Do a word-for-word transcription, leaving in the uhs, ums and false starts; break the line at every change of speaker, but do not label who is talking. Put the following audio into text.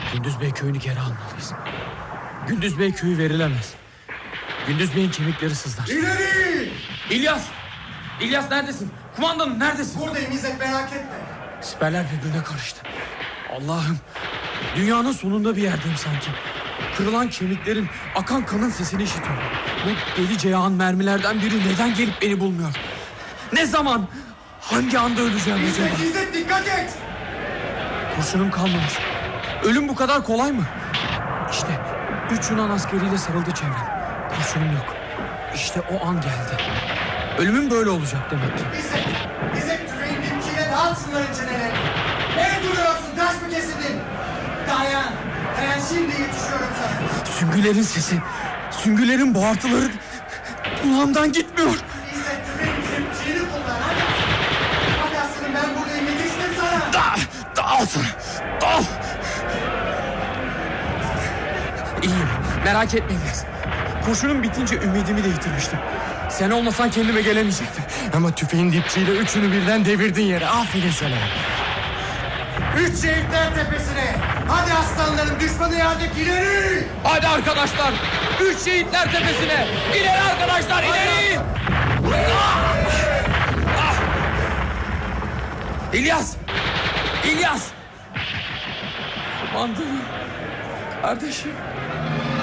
Gündüz Bey köyünü geri almalıyız. Gündüz Bey köyü verilemez. Gündüz Bey'in kemikleri sızlar.
İleri!
İlyas! İlyas neredesin? Kumandanım neredesin?
Buradayım İzzet, merak etme.
Siperler birbirine karıştı. Allah'ım, dünyanın sonunda bir yerdeyim sanki. Kırılan kemiklerin, akan kanın sesini işitiyorum. Bu deli Ceyhan mermilerden biri neden gelip beni bulmuyor? Ne zaman? Hangi anda öleceğim acaba?
İzzet, İzzet dikkat et!
Kurşunum kalmamış. Ölüm bu kadar kolay mı? İşte üç Yunan askeriyle sarıldı çevrem. Kurşunum yok. İşte o an geldi. Ölümüm böyle olacak demek ki.
İzzet, İzzet tüfeğin dipçiyle dağıt şunların çenelerini. Ne duruyorsun, taş mı kesildin? Dayan, ben şimdi yetişiyorum sana.
Süngülerin sesi, süngülerin bağırtıları kulağımdan gitmiyor.
İzzet tüfeğin dipçiğini kullan, hadi. Hadi aslanım, ben buradayım, yetiştim sana.
Da, dağıl sana, dağıl. İyiyim, merak etme İlyas. Kurşunum bitince ümidimi de yitirmiştim. Sen olmasan kendime gelemeyecektim.
Ama tüfeğin dipçiyle üçünü birden devirdin yere. Aferin sana.
Üç şehitler tepesine. Hadi aslanlarım, düşmanı yerdek ileri.
Hadi arkadaşlar, üç şehitler tepesine. İleri arkadaşlar, ileri. Ah! Ah! İlyas, İlyas. Kumandanım, kardeşim.